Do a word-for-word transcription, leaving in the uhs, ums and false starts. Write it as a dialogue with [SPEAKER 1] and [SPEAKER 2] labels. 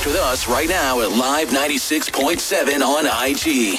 [SPEAKER 1] Connect with us right now at Live ninety-six point seven on I G.